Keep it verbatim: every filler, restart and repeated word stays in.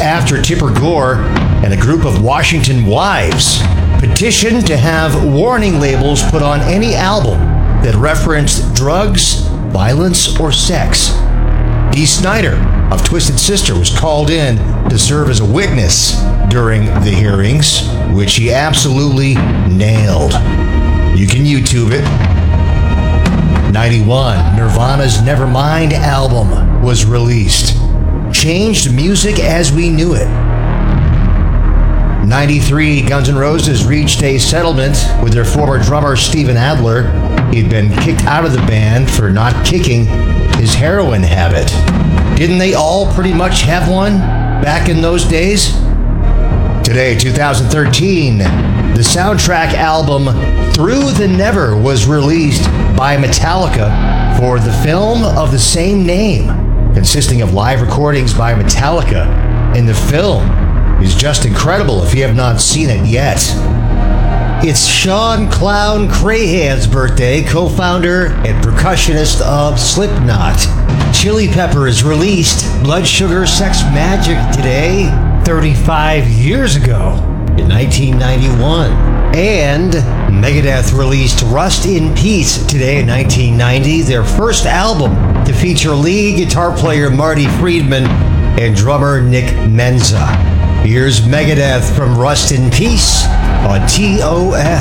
after Tipper Gore and a group of Washington wives petitioned to have warning labels put on any album that referenced drugs, violence, or sex. Dee Snider of Twisted Sister was called in to serve as a witness during the hearings, which he absolutely nailed. You can YouTube it. ninety-one, Nirvana's Nevermind album was released. Changed music as we knew it. ninety-three, Guns N' Roses reached a settlement with their former drummer Steven Adler. He'd been kicked out of the band for not kicking his heroin habit. Didn't they all pretty much have one back in those days? Today, two thousand thirteen, the soundtrack album Through the Never was released by Metallica for the film of the same name, consisting of live recordings by Metallica. And the film is just incredible if you have not seen it yet. It's Sean Clown Crahan's birthday, co-founder and percussionist of Slipknot. Chili Peppers released Blood Sugar Sex Magik today, thirty-five years ago, in nineteen ninety-one. And Megadeth released Rust in Peace today in nineteen ninety, their first album to feature lead guitar player Marty Friedman and drummer Nick Menza. Here's Megadeth from Rust in Peace on T O F.